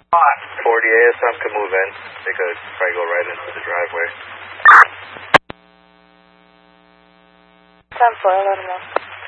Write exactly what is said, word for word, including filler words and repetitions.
forty A S M could move in. They could probably go right into the driveway. ten four, let them know.